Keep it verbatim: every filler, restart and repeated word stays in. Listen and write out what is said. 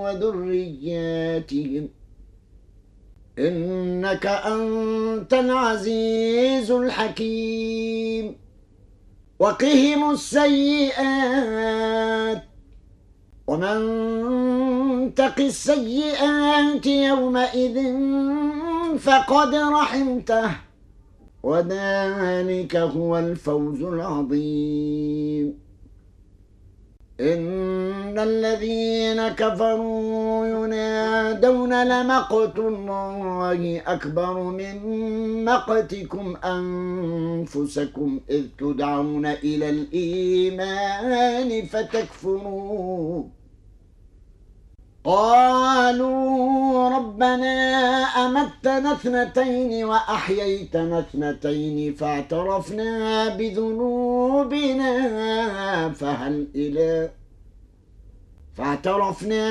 وذرياتهم إنك أنت العزيز الحكيم. وقهم السيئات ومن تق السيئات يومئذ فقد رحمته وذلك هو الفوز العظيم. إن الذين كفروا ينادون لمقت الله أكبر من مقتكم أنفسكم إذ تدعون إلى الإيمان فتكفرون. قالوا ربنا أمتنا اثنتين وأحييتنا اثنتين فاعترفنا بذنوبنا فهل إلى فاعترفنا